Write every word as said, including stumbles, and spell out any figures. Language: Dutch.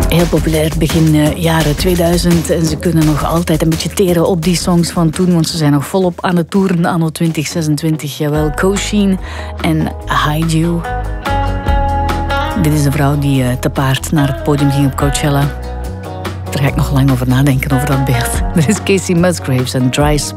Heel populair begin uh, jaren tweeduizend. En ze kunnen nog altijd een beetje teren op die songs van toen. Want ze zijn nog volop aan het toeren anno twintig zesentwintig. Jawel, Kosheen en Hide You. Dit is een vrouw die uh, te paard naar het podium ging op Coachella. Daar ga ik nog lang over nadenken, over dat beeld. Dit is Casey Musgraves en Dry Spell.